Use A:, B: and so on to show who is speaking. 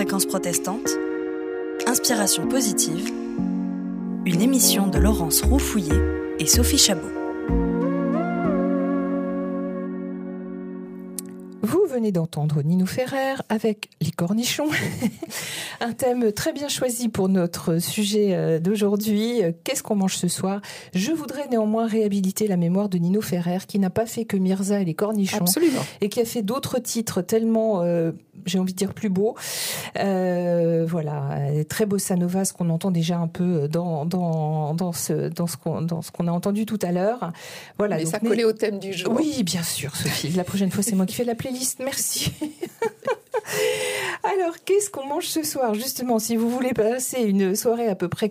A: Fréquence protestante, Inspiration positive, une émission de Laurence Roux-Fouillé et Sophie Chabot.
B: Vous venez d'entendre Nino Ferrer avec Les Cornichons, un thème très bien choisi pour notre sujet d'aujourd'hui. Qu'est-ce qu'on mange ce soir ? Je voudrais néanmoins réhabiliter la mémoire de Nino Ferrer, qui n'a pas fait que Mirza et les Cornichons.
C: Absolument.
B: Et qui a fait d'autres titres tellement, j'ai envie de dire, plus beaux. Voilà, très bossa nova, ce qu'on entend déjà un peu dans ce qu'on a entendu tout à l'heure. Voilà.
C: Mais
B: donc,
C: ça collait au thème du jour.
B: Oui, bien sûr, Sophie. La prochaine fois, c'est moi qui fais la playlist. Merci. Alors, qu'est-ce qu'on mange ce soir ? Justement, si vous voulez passer une soirée à peu près